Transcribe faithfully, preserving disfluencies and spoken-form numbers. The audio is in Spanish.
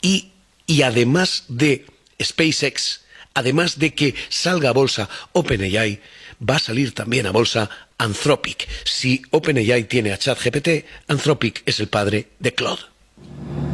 Y, y además de SpaceX, además de que salga a bolsa OpenAI, va a salir también a bolsa Anthropic. Si OpenAI tiene a ChatGPT, Anthropic es el padre de Claude.